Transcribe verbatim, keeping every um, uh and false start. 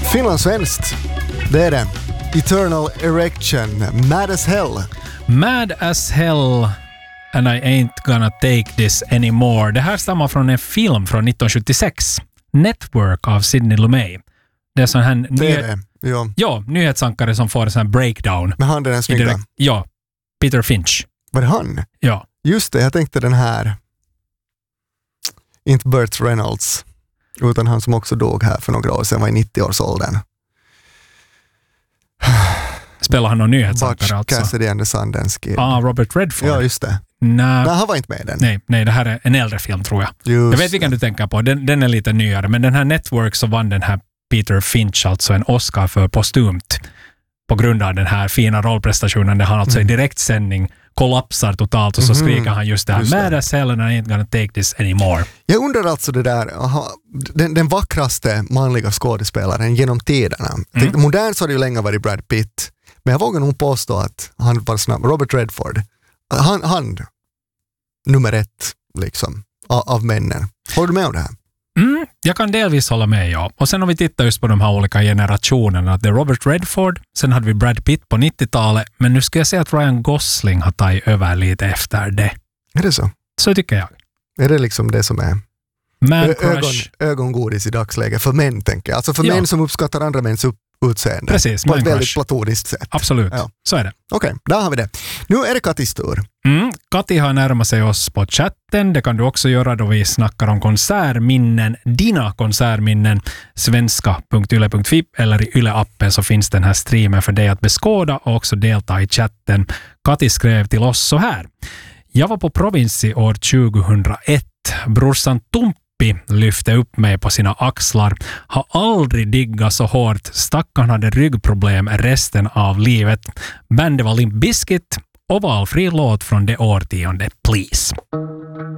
Finlandssvenskt, det är det. Eternal Erection, Mad as Hell. Mad as Hell and I ain't gonna take this anymore. Det här stammar från en film från nittonhundrasjuttiosex. Network av Sidney Lumet. Det är sån här nyhet- ja. Ja, nyhetsankare som får en sån här breakdown. Men han den här snygga. Direkt- Ja, Peter Finch. Var det han? Ja. Just det, jag tänkte den här. Inte Burt Reynolds, utan han som också dog här för några år sedan, var i nittio-årsåldern. Spelar han någon nyhetsankare Butch alltså? Cassidy and the Sundance Kid. Ah, Robert Redford. Ja, just det. Nej. Nej, han var inte med i den. Nej, nej, det här är en äldre film tror jag. Just jag vet vilken du tänker på. Den, den är lite nyare. Men den här Network så vann den här Peter Finch alltså en Oscar för postumt. På grund av den här fina rollprestationen där han alltså mm. i direktsändning kollapsar totalt och så Mm-hmm. skriker han just det här. Just det. Mad as hell and I ain't gonna take this anymore. Jag undrar alltså det där, aha, den, den vackraste manliga skådespelaren genom tiderna. Mm. Modern så har det ju länge varit Brad Pitt. Men jag vågar nog påstå att han var snabb. Robert Redford. Han, han nummer ett liksom av, av männen. Håller du med om det här? Mm, jag kan delvis hålla med, ja. Och sen om vi tittar just på de här olika generationerna. Det är Robert Redford, sen hade vi Brad Pitt på nittiotalet. Men nu ska jag säga att Ryan Gosling har tagit över lite efter det. Är det så? Så tycker jag. Är det liksom det som är Man ö- crush. ögon, ögongodis i dagsläget för män, tänker jag. Alltså för Ja. män som uppskattar andra mäns upp- utseende. Precis, på man ett väldigt crush. platoniskt sätt. Absolut, Ja. så är det. Okej, okay, där har vi det. Nu är det Katis tur. Mm, Kati har närmat sig oss på chatten. Det kan du också göra då vi snackar om konsertminnen. Dina konsertminnen. svenska punkt yle punkt fi eller i Yle-appen så finns den här streamen för dig att beskåda och också delta i chatten. Kati skrev till oss så här. Jag var på Provinsi år tjugohundraett. Brorsan Tumpi lyfte upp mig på sina axlar. Har aldrig diggat så hårt. Stackarn hade ryggproblem resten av livet. Bandet var Limp Bizkit och valfri låt från det årtionde, please.